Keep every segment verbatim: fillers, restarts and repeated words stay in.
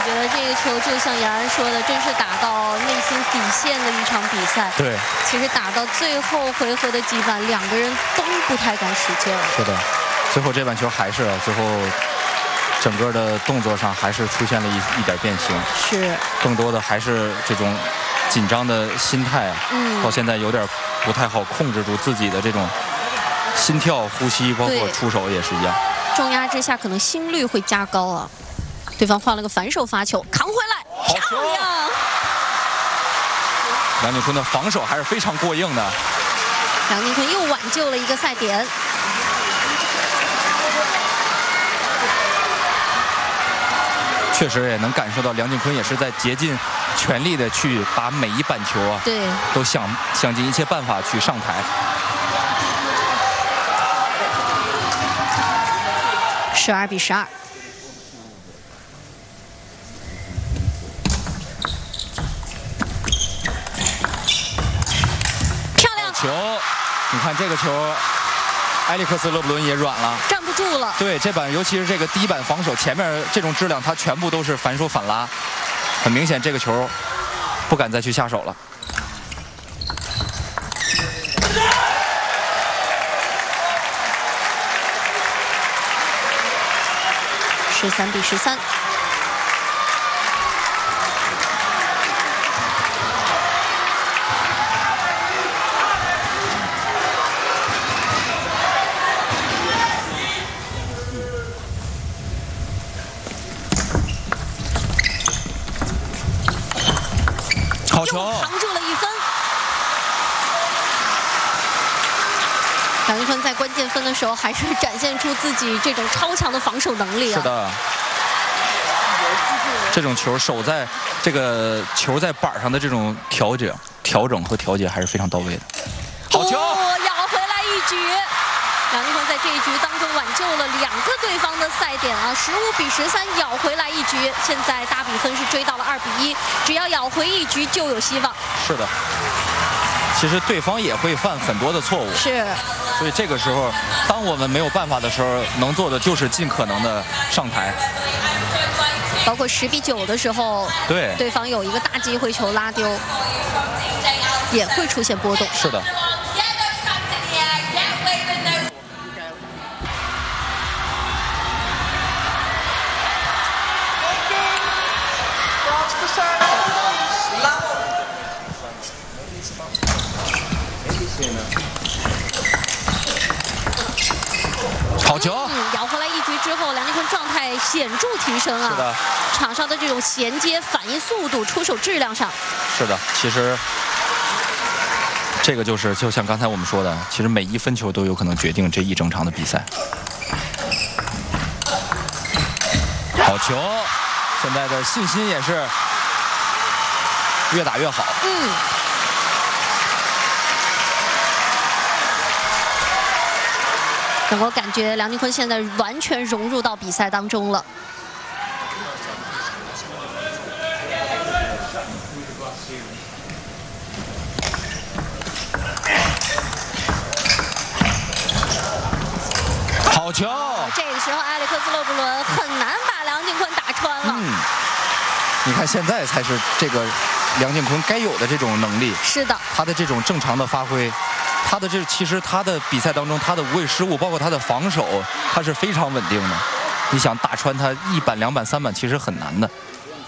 觉得这个球就像杨然说的，真是打到内心底线的一场比赛。 对， 其实打到最后回合的几板，两个人都不太敢使劲了。 是的，最后这板球还是啊，最后整个的动作上还是出现了一一点变形。 是， 更多的还是这种紧张的心态， 嗯， 到现在有点不太好控制住自己的这种心跳、呼吸，包括出手也是一样。 重压之下，可能心率会加高啊。对方换了个反手发球，扛回来，漂亮！ 梁靖昆的防守还是非常过硬的。 梁靖昆又挽救了一个赛点。 确实也能感受到梁靖昆也是在竭尽全力的去把每一板球啊， 对， 都想想尽一切办法去上台。 十二比十二。漂亮球！你看这个球，埃里克斯·勒布伦也软了， 站不住了。 对，这板尤其是这个第一板防守，前面这种质量，他全部都是反手反拉，很明显这个球不敢再去下手了。 十三比十三。 好球， 扛住了一分。梁靖昆在关键分的时候，还是展现出自己这种超强的防守能力啊！ 是的，这种球守在这个球在板上的这种调整、调整和调节还是非常到位的。好球！ 哦，咬回来一局。梁靖昆在这一局当中挽救了两个对方的赛点啊，十五比十三咬回来一局，现在大比分是追到了二比一，只要咬回一局就有希望。 是的，其实对方也会犯很多的错误， 是， 所以这个时候，当我们没有办法的时候，能做的就是尽可能的上台。 包括十比九的时候， 对， 对方有一个大机会球拉丢，也会出现波动。 是的。好球！ 嗯，咬回来一局之后，梁靖昆状态显著提升啊！ 是的， 场上的这种衔接、反应速度、出手质量上， 是的，其实这个就是就像刚才我们说的，其实每一分球都有可能决定这一整场的比赛。好球！现在的信心也是越打越好。 嗯。能够感觉梁靖昆现在完全融入到比赛当中了。 好球！ 这个时候，埃里克斯·勒布伦很难把梁靖昆打穿了。 嗯，你看现在才是这个梁靖昆该有的这种能力。 是的， 他的这种正常的发挥。他的这其实他的比赛当中，他的无谓失误，包括他的防守，他是非常稳定的。你想打穿他一板、两板、三板，其实很难的。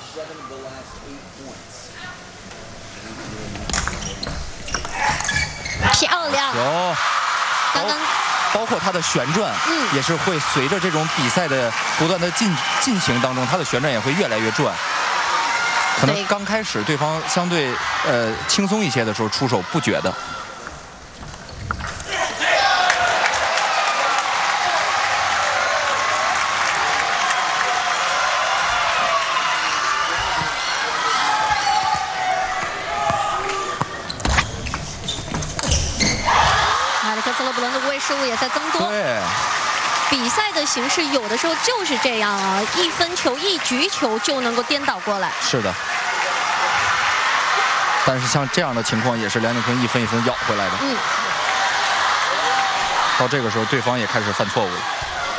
漂亮！ 有， 刚刚包括他的旋转， 嗯， 也是会随着这种比赛的不断的进进行当中，他的旋转也会越来越转。可能刚开始对方相对呃轻松一些的时候出手不觉得。 勒布伦的无谓失误也在增多。 对， 比赛的形式有的时候就是这样啊，一分球、一局球就能够颠倒过来。 是的。但是像这样的情况，也是梁靖昆一分一分咬回来的。 嗯。 到这个时候，对方也开始犯错误了。